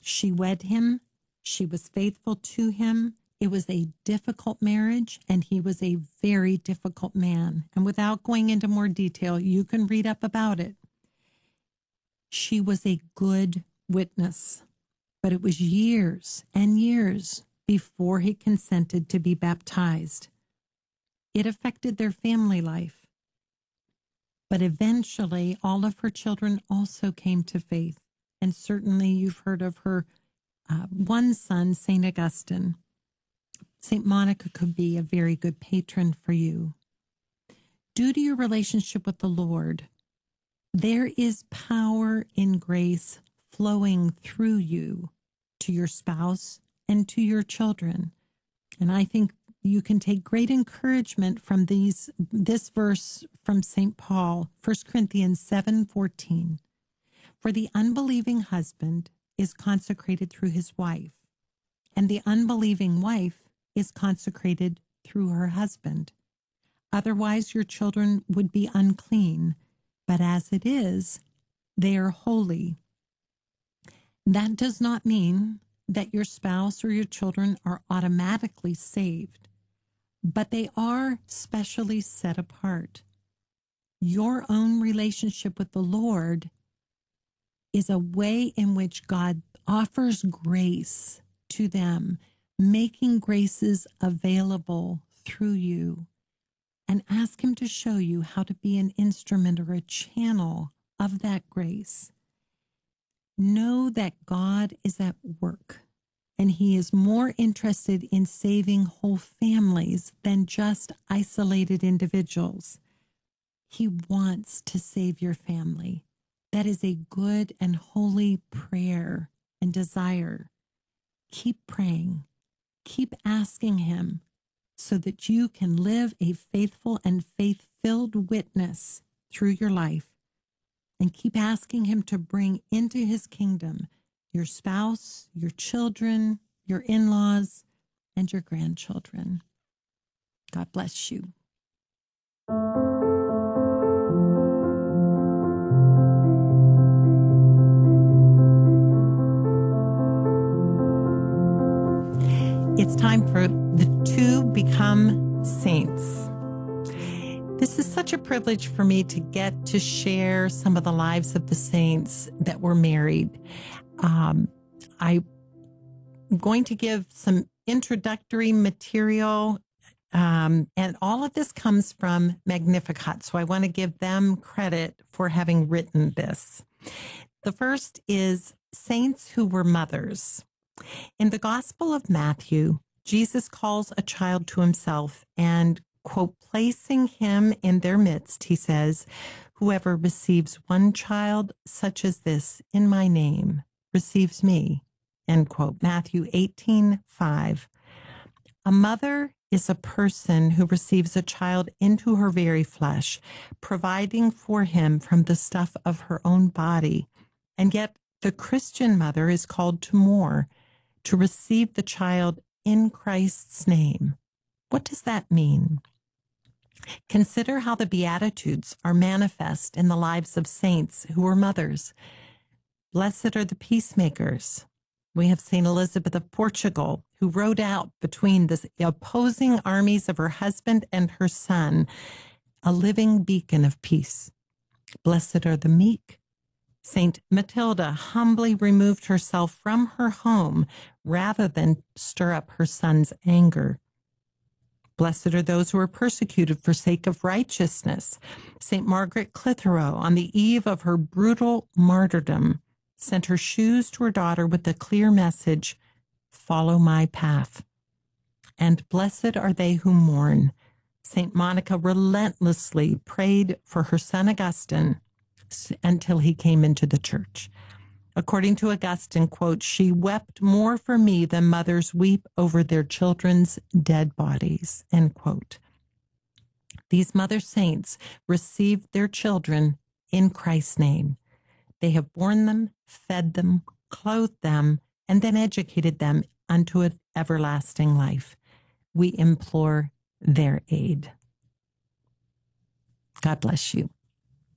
She wed him. She was faithful to him. It was a difficult marriage, and he was a very difficult man. And without going into more detail, you can read up about it. She was a good witness, but it was years and years before he consented to be baptized. It affected their family life. But eventually, all of her children also came to faith. And certainly you've heard of her one son, St. Augustine. St. Monica could be a very good patron for you. Due to your relationship with the Lord, there is power in grace flowing through you to your spouse and to your children. And I think you can take great encouragement from this verse from St. Paul, 1 Corinthians 7:14. For the unbelieving husband is consecrated through his wife, and the unbelieving wife is consecrated through her husband. Otherwise, your children would be unclean, but as it is, they are holy. That does not mean that your spouse or your children are automatically saved, but they are specially set apart. Your own relationship with the Lord is a way in which God offers grace to them, making graces available through you, and ask him to show you how to be an instrument or a channel of that grace. Know that God is at work, and he is more interested in saving whole families than just isolated individuals. He wants to save your family. That is a good and holy prayer and desire. Keep praying. Keep asking him so that you can live a faithful and faith-filled witness through your life. And keep asking him to bring into his kingdom your spouse, your children, your in-laws, and your grandchildren. God bless you. It's time for the two become saints. This is such a privilege for me to get to share some of the lives of the saints that were married. I'm going to give some introductory material, and all of this comes from Magnificat, so I want to give them credit for having written this. The first is saints who were mothers. In the Gospel of Matthew, Jesus calls a child to himself and, quote, placing him in their midst, he says, whoever receives one child such as this in my name receives me, end quote. Matthew 18:5. A mother is a person who receives a child into her very flesh, providing for him from the stuff of her own body. And yet the Christian mother is called to more, to receive the child in Christ's name. What does that mean? Consider how the Beatitudes are manifest in the lives of saints who were mothers. Blessed are the peacemakers. We have St. Elizabeth of Portugal, who rode out between the opposing armies of her husband and her son, a living beacon of peace. Blessed are the meek. St. Matilda humbly removed herself from her home rather than stir up her son's anger. Blessed are those who are persecuted for sake of righteousness. St. Margaret Clitheroe, on the eve of her brutal martyrdom, sent her shoes to her daughter with the clear message, "Follow my path." And blessed are they who mourn. St. Monica relentlessly prayed for her son Augustine until he came into the church. According to Augustine, quote, she wept more for me than mothers weep over their children's dead bodies, end quote. These mother saints received their children in Christ's name. They have borne them, fed them, clothed them, and then educated them unto an everlasting life. We implore their aid. God bless you.